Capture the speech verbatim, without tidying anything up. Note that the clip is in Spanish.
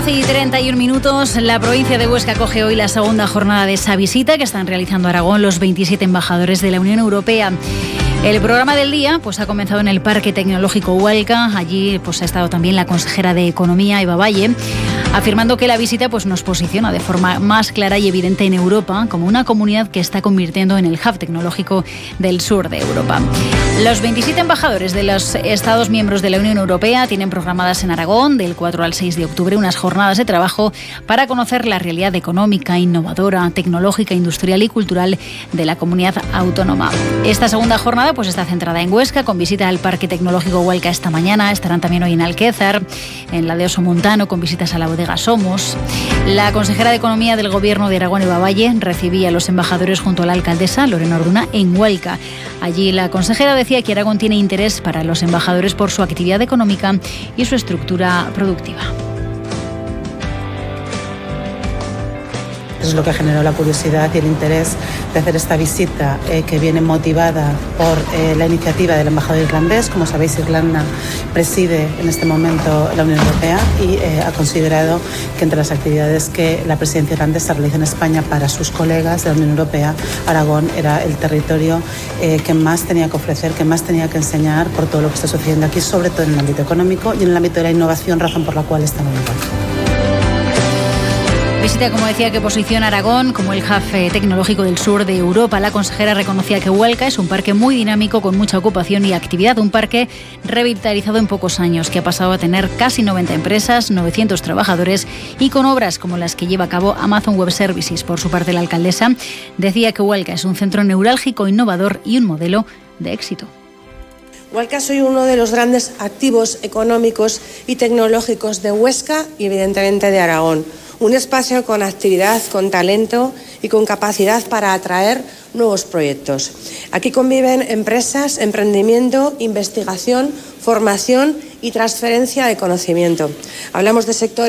doce y treinta y un minutos, la provincia de Huesca acoge hoy la segunda jornada de esa visita que están realizando a Aragón los veintisiete embajadores de la Unión Europea. El programa del día pues, ha comenzado en el Parque Tecnológico Hualca. Allí pues, ha estado también la consejera de Economía, Eva Valle, afirmando que la visita pues, nos posiciona de forma más clara y evidente en Europa como una comunidad que está convirtiendo en el hub tecnológico del sur de Europa. Los veintisiete embajadores de los Estados miembros de la Unión Europea tienen programadas en Aragón del cuatro al seis de octubre unas jornadas de trabajo para conocer la realidad económica, innovadora, tecnológica, industrial y cultural de la comunidad autónoma. Esta segunda jornada pues está centrada en Huesca, con visita al Parque Tecnológico Hualca esta mañana. Estarán también hoy en Alquézar, en la de Osomontano, con visitas a la bodega Somos. La consejera de Economía del Gobierno de Aragón, Eva Valle, recibía a los embajadores junto a la alcaldesa Lorena Orduna en Hualca. Allí la consejera decía que Aragón tiene interés para los embajadores por su actividad económica y su estructura productiva. Es lo que generó la curiosidad y el interés de hacer esta visita, eh, que viene motivada por eh, la iniciativa del embajador irlandés. Como sabéis, Irlanda preside en este momento la Unión Europea y eh, ha considerado que entre las actividades que la presidencia irlandesa realiza en España para sus colegas de la Unión Europea, Aragón era el territorio eh, que más tenía que ofrecer, que más tenía que enseñar por todo lo que está sucediendo aquí, sobre todo en el ámbito económico y en el ámbito de la innovación, razón por la cual está en Europa. Visita, como decía, que posiciona Aragón como el hub tecnológico del sur de Europa. La consejera reconocía que Hualca es un parque muy dinámico, con mucha ocupación y actividad. Un parque revitalizado en pocos años, que ha pasado a tener casi noventa empresas, novecientos trabajadores y con obras como las que lleva a cabo Amazon Web Services. Por su parte, la alcaldesa decía que Hualca es un centro neurálgico, innovador y un modelo de éxito. Hualca soy uno de los grandes activos económicos y tecnológicos de Huesca y evidentemente de Aragón. Un espacio con actividad, con talento y con capacidad para atraer nuevos proyectos. Aquí conviven empresas, emprendimiento, investigación, formación y transferencia de conocimiento. Hablamos de sectores